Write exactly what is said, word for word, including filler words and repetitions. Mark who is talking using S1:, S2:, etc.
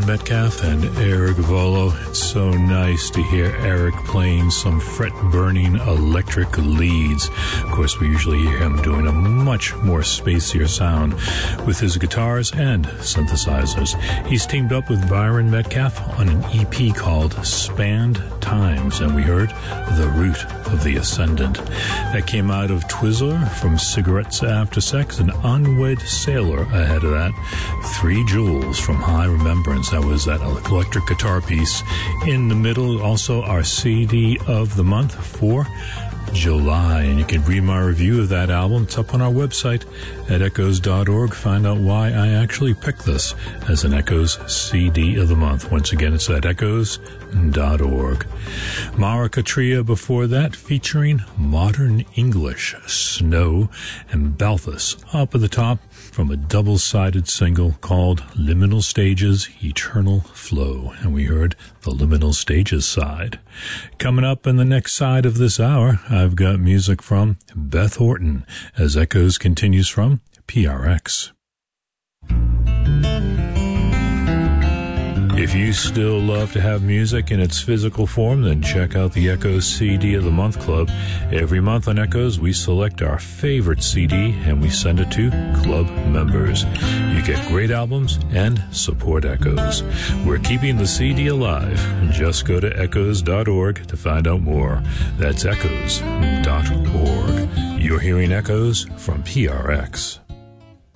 S1: Metcalf and Eric Volo. It's so nice to hear Eric playing some fret-burning electric leads. Of course, we usually hear him doing a much more spacier sound with his guitars and synthesizers. He's teamed up with Byron Metcalf on an E P called Spanned Times, and we heard The Root of the Ascendant. That came out of Twizzler from Cigarettes After Sex, and Unwed Sailor ahead of that. Three Jewels from High Remembrance. That was that electric guitar piece. In the middle, also our C D of the month for July, and you can read my review of that album. It's up on our website at echoes dot org. Find out why I actually picked this as an Echoes C D of the month. Once again, it's at echoes dot org. Mara Katria before that, featuring Modern English, Snow, and Balthus up at the top from a double-sided single called Liminal Stages, Eternal Flow. And we heard the Liminal Stages side. Coming up in the next side of this hour, I've got music from Beth Orton as Echoes continues from P R X. If you still love to have music in its physical form, then check out the Echoes C D of the Month Club. Every month on Echoes, we select our favorite C D and we send it to club members. You get great albums and support Echoes. We're keeping the C D alive. Just go to echoes dot org to find out more. That's echoes dot org. You're hearing Echoes from P R X.